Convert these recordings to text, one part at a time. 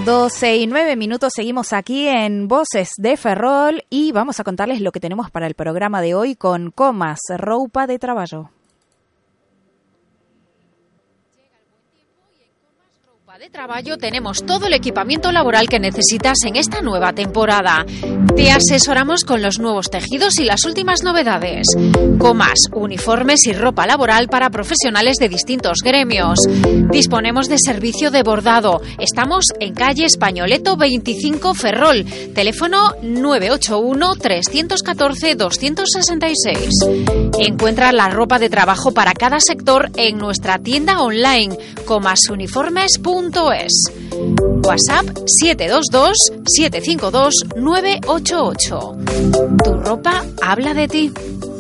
12:09, seguimos aquí en Voces de Ferrol y vamos a contarles lo que tenemos para el programa de hoy con Comas, roupa de traballo. De trabajo tenemos todo el equipamiento laboral que necesitas en esta nueva temporada. Te asesoramos con los nuevos tejidos y las últimas novedades. Comas, uniformes y ropa laboral para profesionales de distintos gremios. Disponemos de servicio de bordado. Estamos en calle Españoleto 25 Ferrol. Teléfono 981 314 266. Encuentra la ropa de trabajo para cada sector en nuestra tienda online comasuniformes.es. WhatsApp 722 752 988. Tu ropa habla de ti.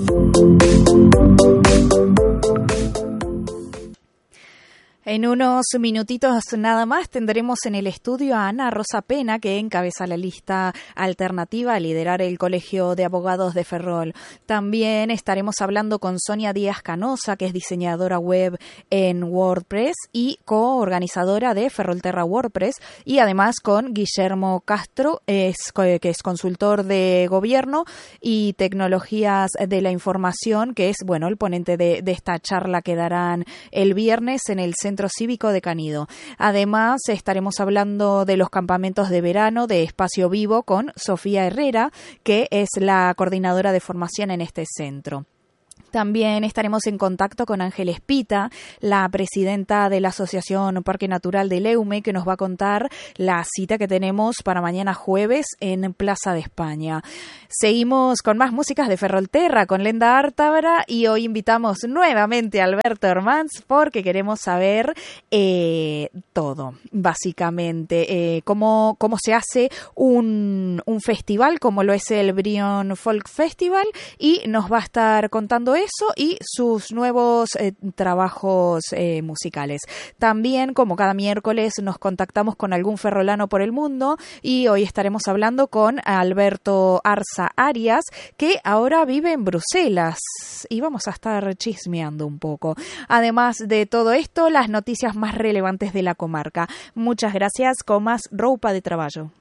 En unos minutitos nada más tendremos en el estudio a Ana Rosa Pena, que encabeza la lista alternativa a liderar el Colegio de Abogados de Ferrol. También estaremos hablando con Sonia Díaz Canosa, que es diseñadora web en WordPress y coorganizadora de Ferrolterra WordPress, y además con Guillermo Castro, que es consultor de gobierno y tecnologías de la información, que es el ponente de esta charla que darán el viernes en el Centro Cívico de Canido. Además, estaremos hablando de los campamentos de verano de Espacio Vivo con Sofía Herrera, que es la coordinadora de formación en este centro. También estaremos en contacto con Ángeles Pita, la presidenta de la Asociación Parque Natural de Leume, que nos va a contar la cita que tenemos para mañana jueves en Plaza de España. Seguimos con más músicas de Ferrolterra con Lenda Ártabara y hoy invitamos nuevamente a Alberto Hermans porque queremos saber todo, básicamente. Cómo se hace un festival como lo es el Brion Folk Festival, y nos va a estar contando eso y sus nuevos trabajos musicales. También, como cada miércoles, nos contactamos con algún ferrolano por el mundo y hoy estaremos hablando con Alberto Arza Arias, que ahora vive en Bruselas, y vamos a estar chismeando un poco. Además de todo esto, las noticias más relevantes de la comarca. Muchas gracias, Comas, roupa de traballo.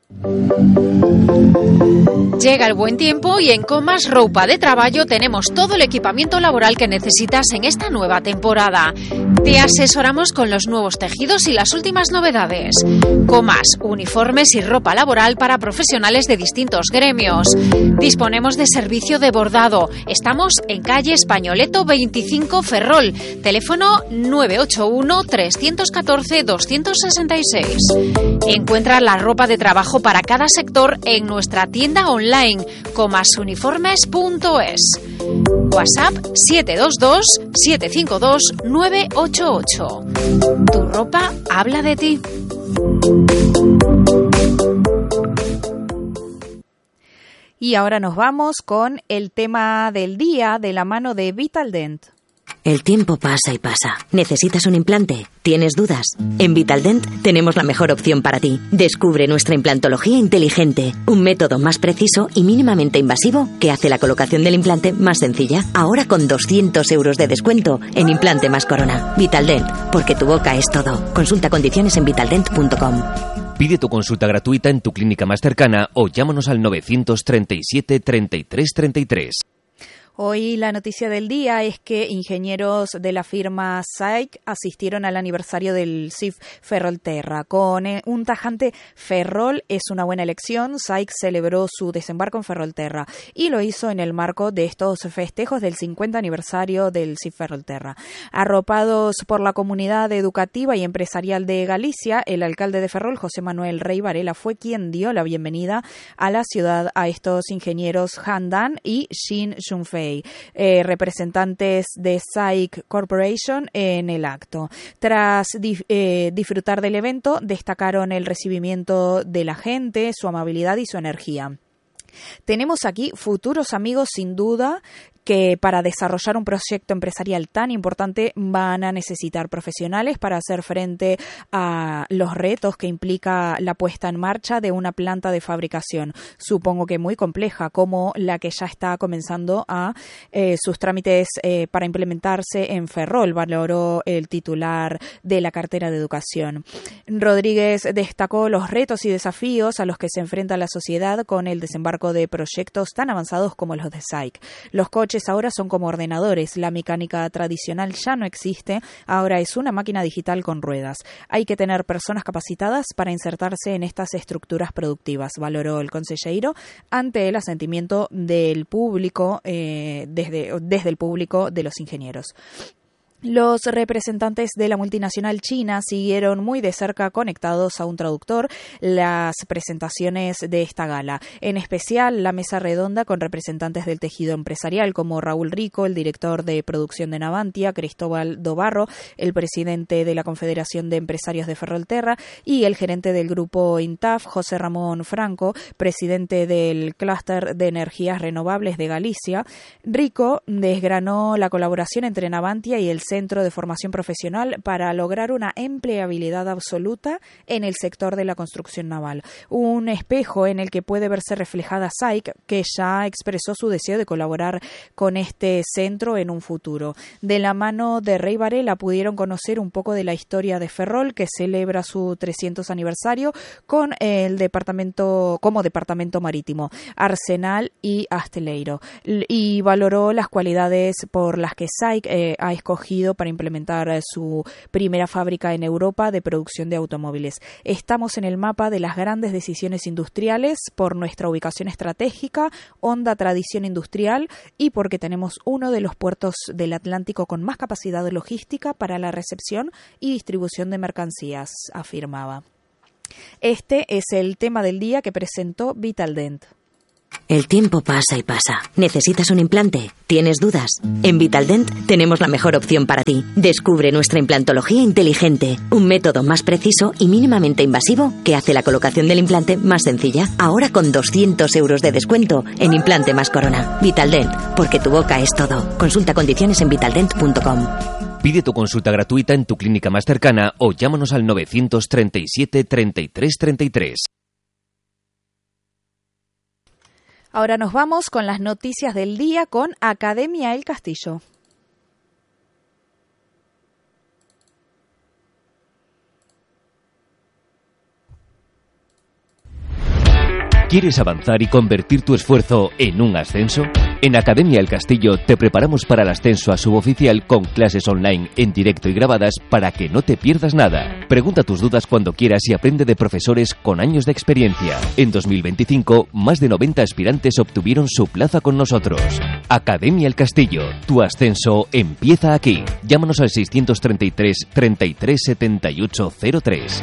Llega el buen tiempo y en Comas Roupa de Traballo tenemos todo el equipamiento laboral que necesitas en esta nueva temporada. Te asesoramos con los nuevos tejidos y las últimas novedades. Comas, uniformes y ropa laboral para profesionales de distintos gremios. Disponemos de servicio de bordado. Estamos en calle Españoleto 25 Ferrol. Teléfono 981 314 266. Encuentra la ropa de trabajo para cada sector en nuestra tienda online comasuniformes.es. WhatsApp 722 752 988. Tu ropa habla de ti. Y ahora nos vamos con el tema del día de la mano de Vitaldent. El tiempo pasa y pasa. ¿Necesitas un implante? ¿Tienes dudas? En Vitaldent tenemos la mejor opción para ti. Descubre nuestra implantología inteligente, un método más preciso y mínimamente invasivo que hace la colocación del implante más sencilla. Ahora con 200 euros de descuento en implante más corona. Vitaldent, porque tu boca es todo. Consulta condiciones en vitaldent.com. Pide tu consulta gratuita en tu clínica más cercana o llámanos al 937 33 33. Hoy la noticia del día es que ingenieros de la firma SAIC asistieron al aniversario del CIF Ferrolterra. Con un tajante "Ferrol es una buena elección", SAIC celebró su desembarco en Ferrolterra y lo hizo en el marco de estos festejos del 50 aniversario del CIF Ferrolterra. Arropados por la comunidad educativa y empresarial de Galicia, el alcalde de Ferrol, José Manuel Rey Varela, fue quien dio la bienvenida a la ciudad a estos ingenieros Han Dan y Shin Junfei, representantes de SAIC Corporation en el acto. Tras disfrutar del evento, destacaron el recibimiento de la gente, su amabilidad y su energía. Tenemos aquí futuros amigos sin duda que para desarrollar un proyecto empresarial tan importante van a necesitar profesionales para hacer frente a los retos que implica la puesta en marcha de una planta de fabricación, supongo que muy compleja, como la que ya está comenzando a sus trámites para implementarse en Ferrol, valoró el titular de la cartera de Educación. Rodríguez destacó los retos y desafíos a los que se enfrenta la sociedad con el desembarco de proyectos tan avanzados como los de SAIC. Los coches ahora son como ordenadores, la mecánica tradicional ya no existe, ahora es una máquina digital con ruedas. Hay que tener personas capacitadas para insertarse en estas estructuras productivas, valoró el consejero ante el asentimiento del público, desde el público de los ingenieros. Los representantes de la multinacional china siguieron muy de cerca conectados a un traductor las presentaciones de esta gala, en especial la mesa redonda con representantes del tejido empresarial como Raúl Rico, el director de producción de Navantia, Cristóbal Dobarro, el presidente de la Confederación de Empresarios de Ferrolterra y el gerente del grupo INTAF, José Ramón Franco, presidente del clúster de energías renovables de Galicia. Rico desgranó la colaboración entre Navantia y el Centro de Formación Profesional para lograr una empleabilidad absoluta en el sector de la construcción naval. Un espejo en el que puede verse reflejada SAIC, que ya expresó su deseo de colaborar con este centro en un futuro. De la mano de Rey Varela pudieron conocer un poco de la historia de Ferrol, que celebra su 300 aniversario con el departamento marítimo, Arsenal y Asteleiro, y valoró las cualidades por las que SAIC ha escogido para implementar su primera fábrica en Europa de producción de automóviles. Estamos en el mapa de las grandes decisiones industriales por nuestra ubicación estratégica, honda tradición industrial y porque tenemos uno de los puertos del Atlántico con más capacidad logística para la recepción y distribución de mercancías, afirmaba. Este es el tema del día que presentó Vitaldent. El tiempo pasa y pasa. ¿Necesitas un implante? ¿Tienes dudas? En Vitaldent tenemos la mejor opción para ti. Descubre nuestra implantología inteligente, un método más preciso y mínimamente invasivo que hace la colocación del implante más sencilla. Ahora con 200 euros de descuento en implante más corona. Vitaldent, porque tu boca es todo. Consulta condiciones en vitaldent.com. Pide tu consulta gratuita en tu clínica más cercana o llámanos al 937 33 33. Ahora nos vamos con las noticias del día con Academia El Castillo. ¿Quieres avanzar y convertir tu esfuerzo en un ascenso? En Academia El Castillo te preparamos para el ascenso a suboficial con clases online en directo y grabadas para que no te pierdas nada. Pregunta tus dudas cuando quieras y aprende de profesores con años de experiencia. En 2025, más de 90 aspirantes obtuvieron su plaza con nosotros. Academia El Castillo, tu ascenso empieza aquí. Llámanos al 633 33 78 03.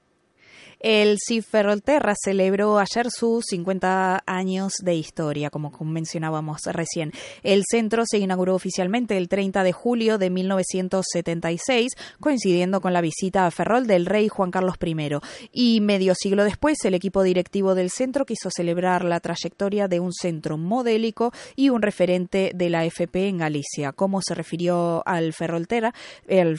El CIF Ferrolterra celebró ayer sus 50 años de historia, como mencionábamos recién. El centro se inauguró oficialmente el 30 de julio de 1976, coincidiendo con la visita a Ferrol del rey Juan Carlos I. Y medio siglo después, el equipo directivo del centro quiso celebrar la trayectoria de un centro modélico y un referente de la FP en Galicia. Como se refirió al Ferrolterra, el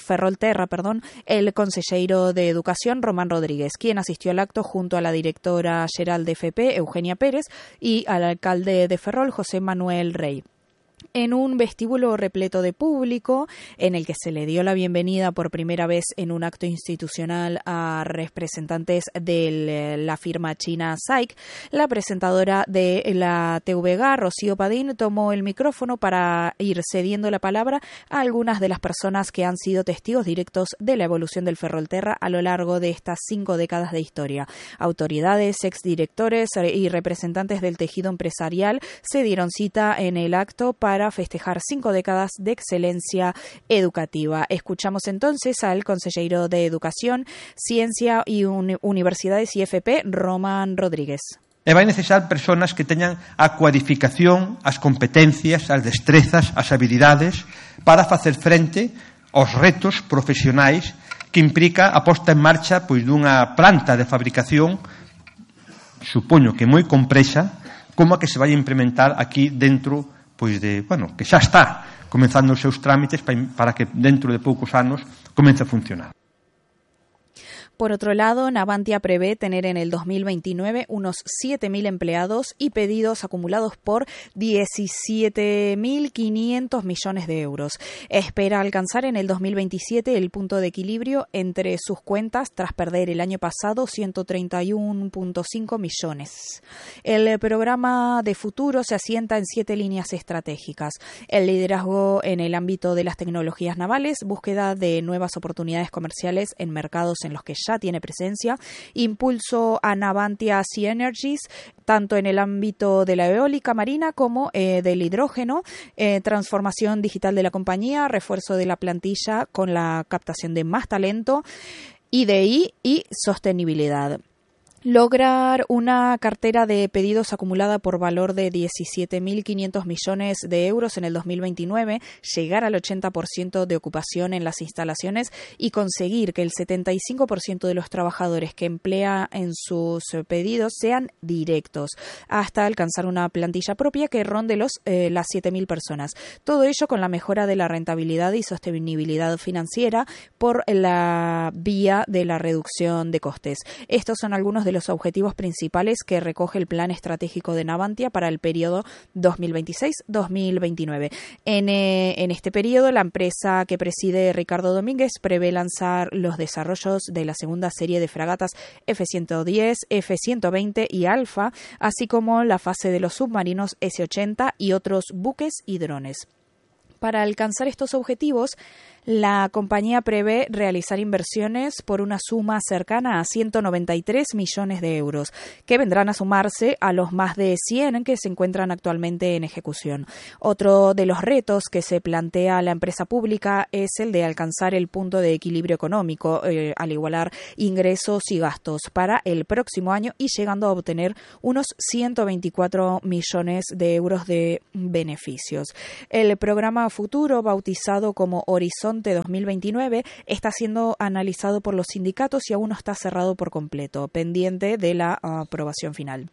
consejero de Educación, Román Rodríguez, quien asistió al acto junto a la directora general de FP, Eugenia Pérez, y al alcalde de Ferrol, José Manuel Rey. En un vestíbulo repleto de público, en el que se le dio la bienvenida por primera vez en un acto institucional a representantes de la firma china SAIC, la presentadora de la TVG, Rocío Padín, tomó el micrófono para ir cediendo la palabra a algunas de las personas que han sido testigos directos de la evolución del Ferrolterra a lo largo de estas 5 décadas de historia. Autoridades, exdirectores y representantes del tejido empresarial se dieron cita en el acto para festejar 5 décadas de excelencia educativa. Escuchamos entonces al consejero de Educación, Ciencia y Universidades y FP, Román Rodríguez. Vai necesitar persoas que teñan a cualificación, as competencias, as destrezas, as habilidades para facer frente aos retos profesionais que implica a posta en marcha dunha planta de fabricación, supoño que moi complexa, como a que se vai implementar aquí dentro, pois de, bueno, que xa está comenzando os seus trámites para que dentro de poucos anos comece a funcionar. Por otro lado, Navantia prevé tener en el 2029 unos 7.000 empleados y pedidos acumulados por 17.500 millones de euros. Espera alcanzar en el 2027 el punto de equilibrio entre sus cuentas tras perder el año pasado 131.5 millones. El programa de futuro se asienta en 7 líneas estratégicas: el liderazgo en el ámbito de las tecnologías navales, búsqueda de nuevas oportunidades comerciales en mercados en los que ya tiene presencia, impulso a Navantia Sea Energies, tanto en el ámbito de la eólica marina como del hidrógeno, transformación digital de la compañía, refuerzo de la plantilla con la captación de más talento, IDI y sostenibilidad. Lograr una cartera de pedidos acumulada por valor de 17.500 millones de euros en el 2029, llegar al 80% de ocupación en las instalaciones y conseguir que el 75% de los trabajadores que emplea en sus pedidos sean directos, hasta alcanzar una plantilla propia que ronde las 7.000 personas. Todo ello con la mejora de la rentabilidad y sostenibilidad financiera por la vía de la reducción de costes. Estos son algunos de los objetivos principales que recoge el plan estratégico de Navantia para el periodo 2026-2029. En este periodo, la empresa que preside Ricardo Domínguez prevé lanzar los desarrollos de la segunda serie de fragatas F-110, F-120 y Alfa, así como la fase de los submarinos S-80 y otros buques y drones. Para alcanzar estos objetivos, la compañía prevé realizar inversiones por una suma cercana a 193 millones de euros, que vendrán a sumarse a los más de 100 que se encuentran actualmente en ejecución. Otro de los retos que se plantea la empresa pública es el de alcanzar el punto de equilibrio económico, al igualar ingresos y gastos para el próximo año y llegando a obtener unos 124 millones de euros de beneficios. El programa futuro, bautizado como Horizonte 2029, está siendo analizado por los sindicatos y aún no está cerrado por completo, pendiente de la aprobación final.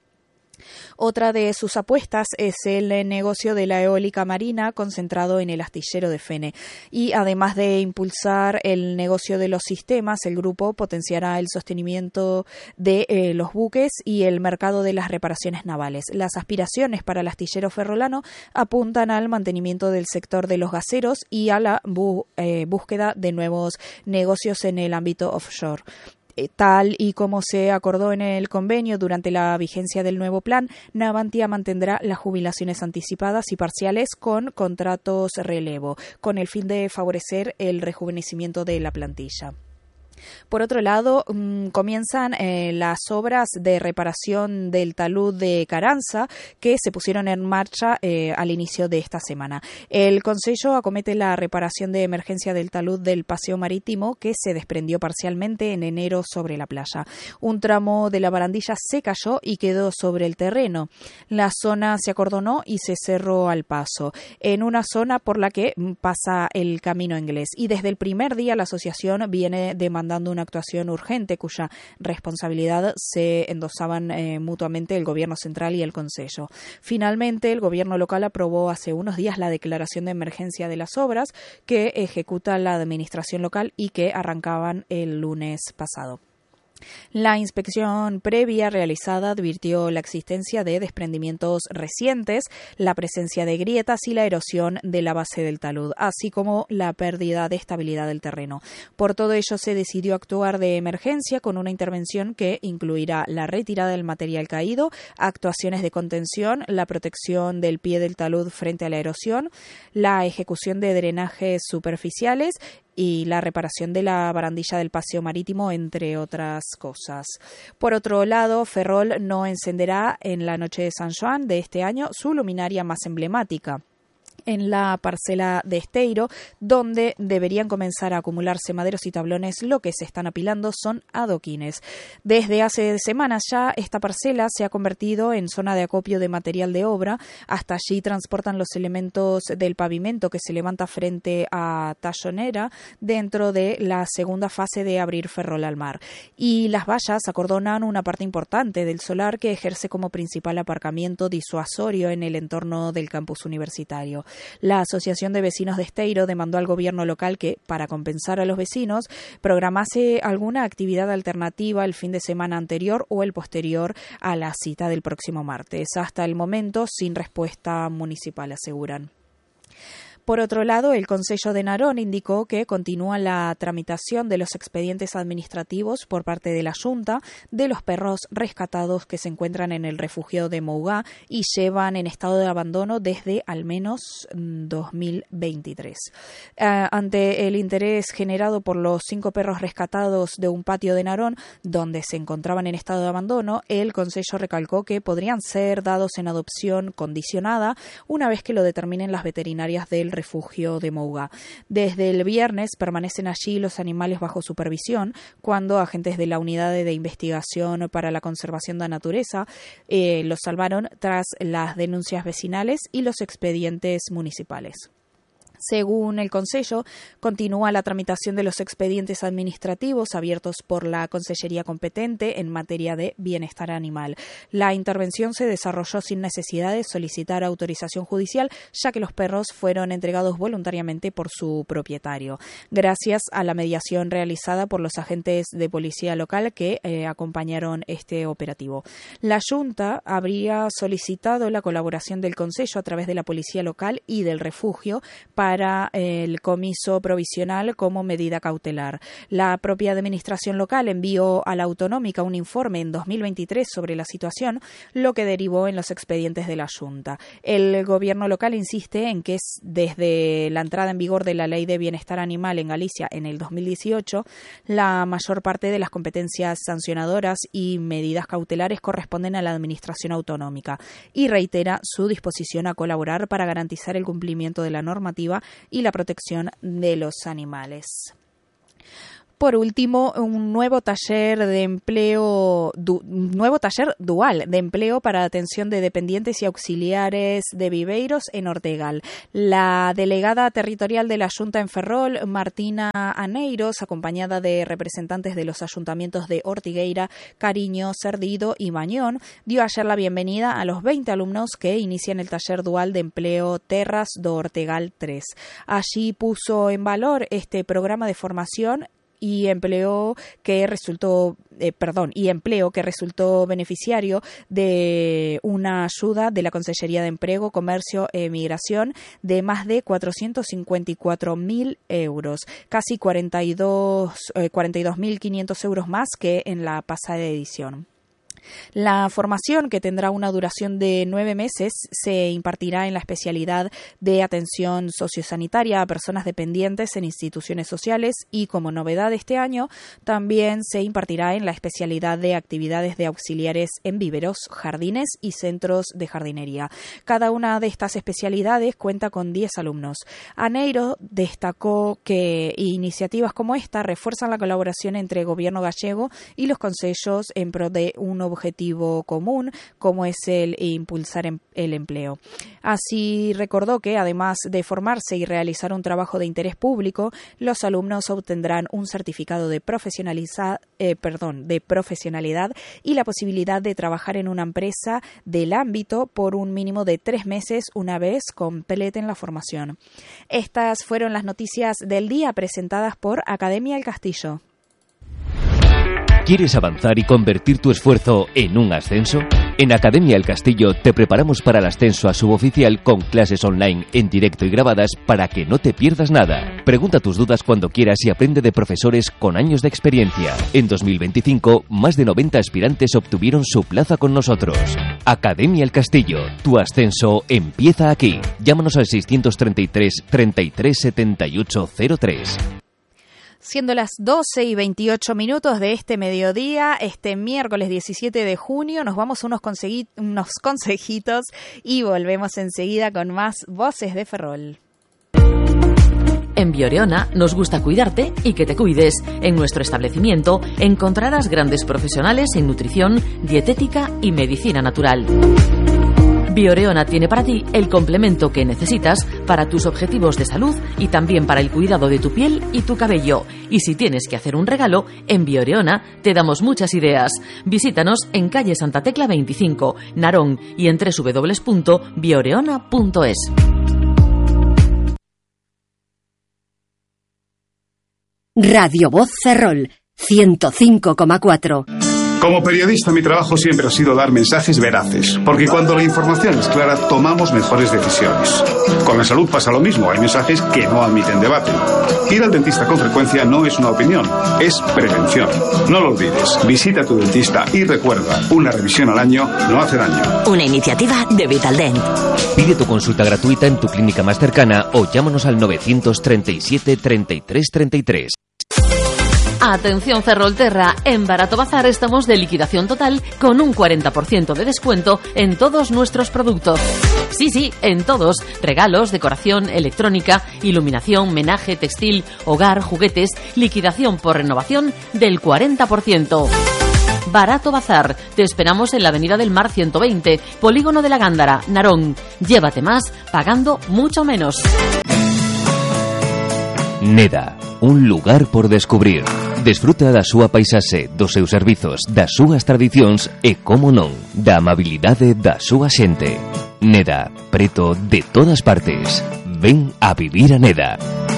Otra de sus apuestas es el negocio de la eólica marina concentrado en el astillero de Fene. Y además de impulsar el negocio de los sistemas, el grupo potenciará el sostenimiento de los buques y el mercado de las reparaciones navales. Las aspiraciones para el astillero ferrolano apuntan al mantenimiento del sector de los gaseros y a la búsqueda de nuevos negocios en el ámbito offshore. Tal y como se acordó en el convenio durante la vigencia del nuevo plan, Navantia mantendrá las jubilaciones anticipadas y parciales con contratos relevo, con el fin de favorecer el rejuvenecimiento de la plantilla. Por otro lado, comienzan las obras de reparación del talud de Caranza que se pusieron en marcha al inicio de esta semana. El Concello acomete la reparación de emergencia del talud del paseo marítimo que se desprendió parcialmente en enero sobre la playa. Un tramo de la barandilla se cayó y quedó sobre el terreno. La zona se acordonó y se cerró al paso, en una zona por la que pasa el camino inglés. Y desde el primer día la asociación viene demandando una actuación urgente cuya responsabilidad se endosaban mutuamente el Gobierno central y el Concello. Finalmente, el Gobierno local aprobó hace unos días la declaración de emergencia de las obras que ejecuta la Administración local y que arrancaban el lunes pasado. La inspección previa realizada advirtió la existencia de desprendimientos recientes, la presencia de grietas y la erosión de la base del talud, así como la pérdida de estabilidad del terreno. Por todo ello, se decidió actuar de emergencia con una intervención que incluirá la retirada del material caído, actuaciones de contención, la protección del pie del talud frente a la erosión, la ejecución de drenajes superficiales y la reparación de la barandilla del paseo marítimo, entre otras cosas. Por otro lado, Ferrol no encenderá en la noche de San Joan de este año su luminaria más emblemática. en la parcela de Esteiro, donde deberían comenzar a acumularse maderos y tablones. Lo que se están apilando son adoquines. Desde hace semanas ya esta parcela se ha convertido en zona de acopio de material de obra. Hasta allí transportan los elementos del pavimento que se levanta frente a Tallonera dentro de la segunda fase de abrir Ferrol al mar. Y las vallas acordonan una parte importante del solar que ejerce como principal aparcamiento disuasorio en el entorno del campus universitario. La Asociación de Vecinos de Esteiro demandó al gobierno local que, para compensar a los vecinos, programase alguna actividad alternativa el fin de semana anterior o el posterior a la cita del próximo martes. Hasta el momento, sin respuesta municipal, aseguran. Por otro lado, el Concello de Narón indicó que continúa la tramitación de los expedientes administrativos por parte de la Junta de los perros rescatados que se encuentran en el refugio de Mougá y llevan en estado de abandono desde al menos 2023. Ante el interés generado por los 5 perros rescatados de un patio de Narón, donde se encontraban en estado de abandono, el Concello recalcó que podrían ser dados en adopción condicionada una vez que lo determinen las veterinarias del refugio de Mougá. Desde el viernes permanecen allí los animales bajo supervisión cuando agentes de la Unidad de Investigación para la Conservación de la Naturaleza los salvaron tras las denuncias vecinales y los expedientes municipales. Según el Concello, continúa la tramitación de los expedientes administrativos abiertos por la Consellería competente en materia de bienestar animal. La intervención se desarrolló sin necesidad de solicitar autorización judicial, ya que los perros fueron entregados voluntariamente por su propietario, gracias a la mediación realizada por los agentes de policía local que acompañaron este operativo. La Junta habría solicitado la colaboración del Concello a través de la policía local y del refugio para el comiso provisional como medida cautelar. La propia administración local envió a la autonómica un informe en 2023 sobre la situación, lo que derivó en los expedientes de la Junta. El gobierno local insiste en que desde la entrada en vigor de la Ley de Bienestar Animal en Galicia en el 2018, la mayor parte de las competencias sancionadoras y medidas cautelares corresponden a la administración autonómica y reitera su disposición a colaborar para garantizar el cumplimiento de la normativa y la protección de los animales. Por último, un nuevo taller dual de empleo para atención de dependientes y auxiliares de viveiros en Ortegal. La delegada territorial de la Junta en Ferrol, Martina Aneiros, acompañada de representantes de los ayuntamientos de Ortigueira, Cariño, Cerdido y Mañón, dio ayer la bienvenida a los 20 alumnos que inician el taller dual de empleo Terras do Ortegal 3. Allí puso en valor este programa de formación y empleo que resultó beneficiario de una ayuda de la Consellería de Empleo, Comercio e Migración de más de 454.000 euros, casi 42.500 euros más que en la pasada edición. La formación, que tendrá una duración de 9 meses, se impartirá en la especialidad de atención sociosanitaria a personas dependientes en instituciones sociales y, como novedad este año, también se impartirá en la especialidad de actividades de auxiliares en viveros, jardines y centros de jardinería. Cada una de estas especialidades cuenta con 10 alumnos. Aneiro destacó que iniciativas como esta refuerzan la colaboración entre el gobierno gallego y los concellos en pro de un objetivo común, como es el impulsar el empleo. Así recordó que, además de formarse y realizar un trabajo de interés público, los alumnos obtendrán un certificado de profesionalidad y la posibilidad de trabajar en una empresa del ámbito por un mínimo de 3 meses una vez completen la formación. Estas fueron las noticias del día presentadas por Academia El Castillo. ¿Quieres avanzar y convertir tu esfuerzo en un ascenso? En Academia El Castillo te preparamos para el ascenso a suboficial con clases online en directo y grabadas para que no te pierdas nada. Pregunta tus dudas cuando quieras y aprende de profesores con años de experiencia. En 2025, más de 90 aspirantes obtuvieron su plaza con nosotros. Academia El Castillo, tu ascenso empieza aquí. Llámanos al 633 33 78 03. Siendo las 12:28 de este mediodía, este miércoles 17 de junio, nos vamos a unos consejitos y volvemos enseguida con más Voces de Ferrol. En Bioreona nos gusta cuidarte y que te cuides. En nuestro establecimiento encontrarás grandes profesionales en nutrición, dietética y medicina natural. Bioreona tiene para ti el complemento que necesitas para tus objetivos de salud y también para el cuidado de tu piel y tu cabello. Y si tienes que hacer un regalo, en Bioreona te damos muchas ideas. Visítanos en calle Santa Tecla 25, Narón, y en www.bioreona.es. Radio Voz Ferrol, 105,4. Como periodista, mi trabajo siempre ha sido dar mensajes veraces, porque cuando la información es clara, tomamos mejores decisiones. Con la salud pasa lo mismo, hay mensajes que no admiten debate. Ir al dentista con frecuencia no es una opinión, es prevención. No lo olvides, visita a tu dentista y recuerda, una revisión al año no hace daño. Una iniciativa de Vitaldent. Pide tu consulta gratuita en tu clínica más cercana o llámanos al 937 33 33. Atención Ferrolterra, en Barato Bazar estamos de liquidación total con un 40% de descuento en todos nuestros productos. Sí, en todos. Regalos, decoración, electrónica, iluminación, menaje, textil, hogar, juguetes, liquidación por renovación del 40%. Barato Bazar. Te esperamos en la Avenida del Mar 120, Polígono de la Gándara, Narón. Llévate más pagando mucho menos. Neda, un lugar por descubrir. Desfruta da súa paisaxe, dos seus servizos, das súas tradicións e, como non, da amabilidade da súa xente. Neda, preto de todas partes. Ven a vivir a Neda.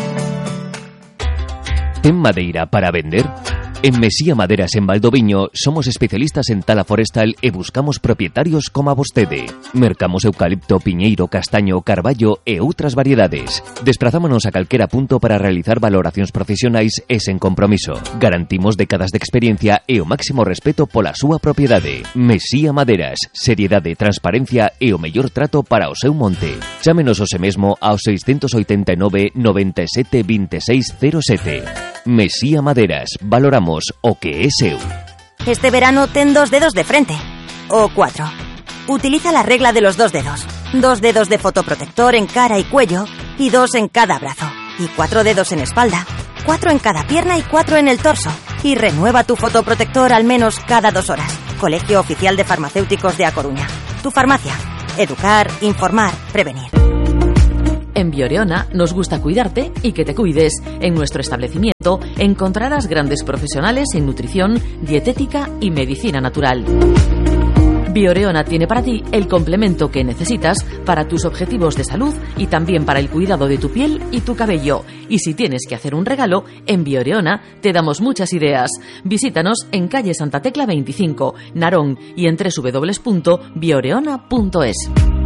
Ten madeira para vender? En Mesía Maderas en Valdoviño somos especialistas en tala forestal e buscamos propietarios como a vostede. Mercamos eucalipto, piñeiro, castaño, carballo e outras variedades. Desprazámonos a calquera punto para realizar valoracións profesionais e sen compromiso. Garantimos décadas de experiencia e o máximo respeto pola súa propiedade. Mesía Maderas, seriedade, transparencia e o mellor trato para o seu monte. Chámenos hoxe mesmo ao 689 97 26 07. Mesía Maderas, valoramos o que é seu. Este verano ten 2 dedos de frente. O 4. Utiliza la regla de los 2 dedos. 2 dedos de fotoprotector en cara y cuello y 2 en cada brazo. Y 4 dedos en espalda. 4 en cada pierna y 4 en el torso. Y renueva tu fotoprotector al menos cada 2 horas. Colegio Oficial de Farmacéuticos de A Coruña. Tu farmacia. Educar, informar, prevenir. En Bioreona nos gusta cuidarte y que te cuides. En nuestro establecimiento encontrarás grandes profesionales en nutrición, dietética y medicina natural. Bioreona tiene para ti el complemento que necesitas para tus objetivos de salud y también para el cuidado de tu piel y tu cabello. Y si tienes que hacer un regalo, en Bioreona te damos muchas ideas. Visítanos en calle Santa Tecla 25, Narón, y en www.bioreona.es.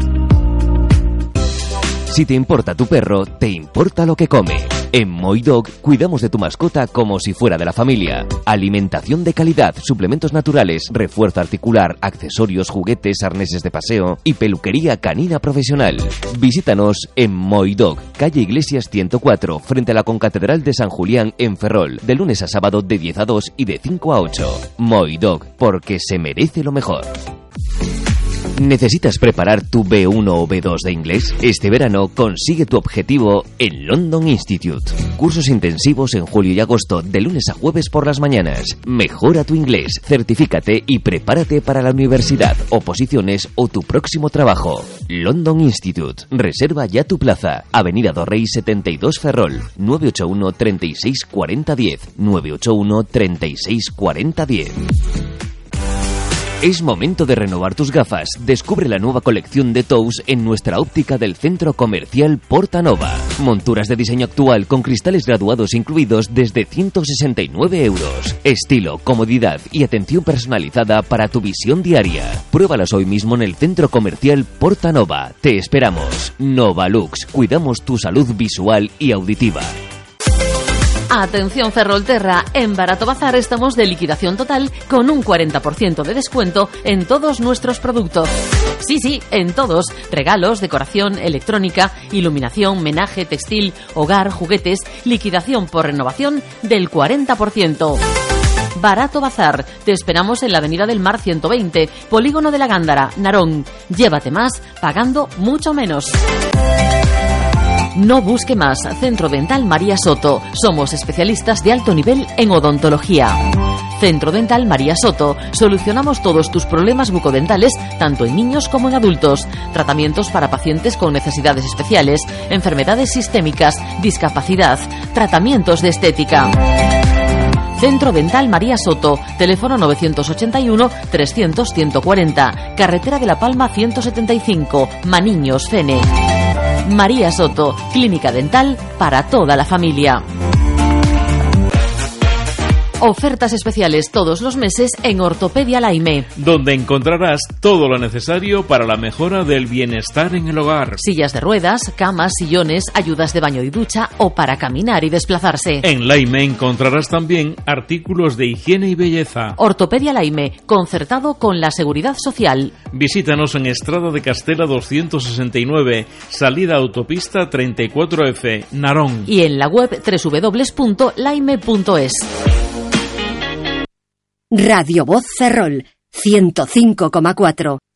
Si te importa tu perro, te importa lo que come. En Moidog cuidamos de tu mascota como si fuera de la familia. Alimentación de calidad, suplementos naturales, refuerzo articular, accesorios, juguetes, arneses de paseo y peluquería canina profesional. Visítanos en Moidog, calle Iglesias 104, frente a la Concatedral de San Julián en Ferrol, de lunes a sábado de 10 a 2 y de 5 a 8. Moidog, porque se merece lo mejor. ¿Necesitas preparar tu B1 o B2 de inglés? Este verano consigue tu objetivo en London Institute. Cursos intensivos en julio y agosto, de lunes a jueves por las mañanas. Mejora tu inglés, certifícate y prepárate para la universidad, oposiciones o tu próximo trabajo. London Institute. Reserva ya tu plaza. Avenida do Rei 72 Ferrol. 981 36 40 10. 981 36 40 10. Es momento de renovar tus gafas. Descubre la nueva colección de Tous en nuestra óptica del centro comercial Portanova. Monturas de diseño actual con cristales graduados incluidos desde 169 euros. Estilo, comodidad y atención personalizada para tu visión diaria. Pruébalas hoy mismo en el centro comercial Portanova. Te esperamos. Novalux. Cuidamos tu salud visual y auditiva. Atención Ferrolterra, en Barato Bazar estamos de liquidación total con un 40% de descuento en todos nuestros productos. Sí, en todos. Regalos, decoración, electrónica, iluminación, menaje, textil, hogar, juguetes, liquidación por renovación del 40%. Barato Bazar. Te esperamos en la Avenida del Mar 120, Polígono de la Gándara, Narón. Llévate más pagando mucho menos. No busque más. Centro Dental María Soto. Somos especialistas de alto nivel en odontología. Centro Dental María Soto. Solucionamos todos tus problemas bucodentales, tanto en niños como en adultos. Tratamientos para pacientes con necesidades especiales, enfermedades sistémicas, discapacidad, tratamientos de estética. Centro Dental María Soto, teléfono 981-300-140, Carretera de la Palma 175, Maniños, Fene. María Soto, clínica dental para toda la familia. Ofertas especiales todos los meses en Ortopedia Laime, donde encontrarás todo lo necesario para la mejora del bienestar en el hogar. Sillas de ruedas, camas, sillones, ayudas de baño y ducha o para caminar y desplazarse. En Laime encontrarás también artículos de higiene y belleza. Ortopedia Laime, concertado con la Seguridad Social. Visítanos en Estrada de Castela 269, salida autopista 34F, Narón. Y en la web www.laime.es. Radio Voz Ferrol, 105,4.